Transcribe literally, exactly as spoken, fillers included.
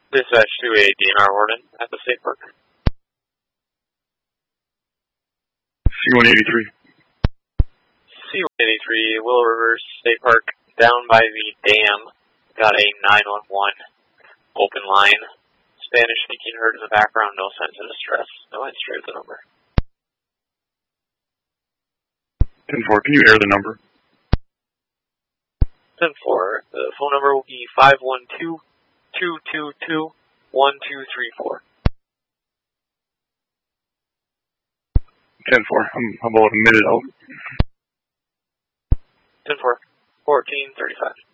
Dispatch to a D N R warden at the state park. C one eighty-three. C one eighty-three, Willow River State Park, down by the dam. Got a nine one one open line. Spanish speaking heard in the background, no signs of distress. No answer to the number. ten four, can you air the number? ten four, the phone number will be five one two, two two two, one two three four. ten four, I'm about a minute out. ten four, fourteen thirty-five.